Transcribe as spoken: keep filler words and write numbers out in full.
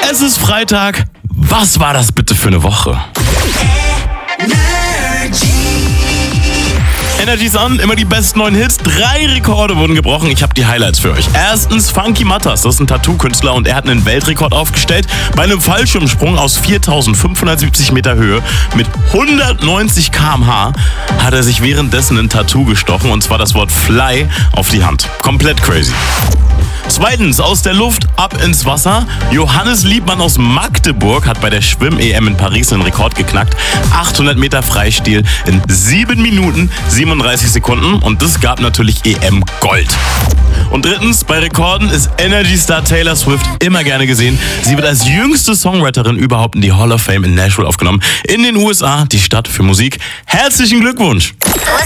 Es ist Freitag. Was war das bitte für eine Woche? Energy's an, immer die besten neuen Hits. Drei Rekorde wurden gebrochen. Ich habe die Highlights für euch. Erstens Funky Matters, das ist ein Tattoo-Künstler und er hat einen Weltrekord aufgestellt. Bei einem Fallschirmsprung aus viertausendfünfhundertsiebzig Meter Höhe mit hundertneunzig Kilometer pro Stunde hat er sich währenddessen ein Tattoo gestochen, und zwar das Wort Fly auf die Hand. Komplett crazy. Zweitens, aus der Luft ab ins Wasser. Johannes Liebmann aus Magdeburg hat bei der Schwimm-E M in Paris einen Rekord geknackt. achthundert Meter Freistil in sieben Minuten siebenunddreißig Sekunden, und das gab natürlich E M Gold. Und drittens, bei Rekorden ist Energy-Star Taylor Swift immer gerne gesehen. Sie wird als jüngste Songwriterin überhaupt in die Hall of Fame in Nashville aufgenommen. In den U S A, die Stadt für Musik. Herzlichen Glückwunsch!